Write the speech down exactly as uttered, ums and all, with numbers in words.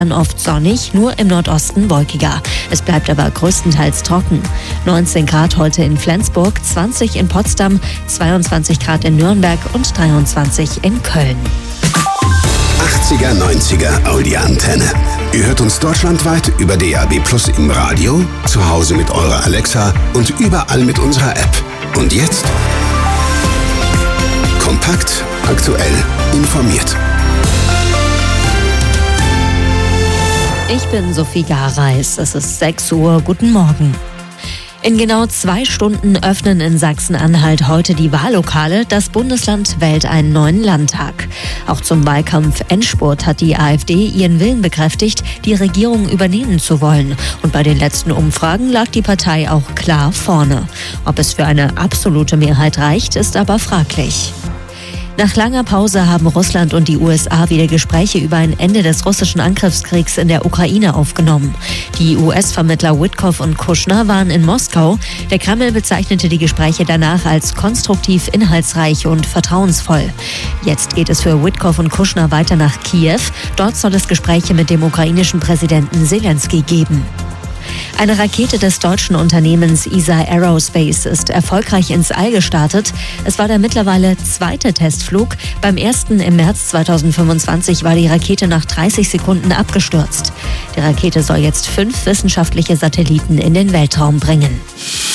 Dann oft sonnig, nur im Nordosten wolkiger. Es bleibt aber größtenteils trocken. neunzehn Grad heute in Flensburg, zwanzig in Potsdam, zweiundzwanzig Grad in Nürnberg und dreiundzwanzig in Köln. achtziger, neunziger Audi-Antenne. Ihr hört uns deutschlandweit über D A B Plus im Radio, zu Hause mit eurer Alexa und überall mit unserer App. Und jetzt? Kompakt, aktuell, informiert. Ich bin Sophie Gareis. Es ist sechs Uhr. Guten Morgen. In genau zwei Stunden öffnen in Sachsen-Anhalt heute die Wahllokale. Das Bundesland wählt einen neuen Landtag. Auch zum Wahlkampf-Endspurt hat die AfD ihren Willen bekräftigt, die Regierung übernehmen zu wollen. Und bei den letzten Umfragen lag die Partei auch klar vorne. Ob es für eine absolute Mehrheit reicht, ist aber fraglich. Nach langer Pause haben Russland und die U S A wieder Gespräche über ein Ende des russischen Angriffskriegs in der Ukraine aufgenommen. Die U S-Vermittler Witkoff und Kushner waren in Moskau. Der Kreml bezeichnete die Gespräche danach als konstruktiv, inhaltsreich und vertrauensvoll. Jetzt geht es für Witkoff und Kushner weiter nach Kiew. Dort soll es Gespräche mit dem ukrainischen Präsidenten Selenskyj geben. Eine Rakete des deutschen Unternehmens E S A Aerospace ist erfolgreich ins All gestartet. Es war der mittlerweile zweite Testflug. Beim ersten im März zweitausendfünfundzwanzig war die Rakete nach dreißig Sekunden abgestürzt. Die Rakete soll jetzt fünf wissenschaftliche Satelliten in den Weltraum bringen.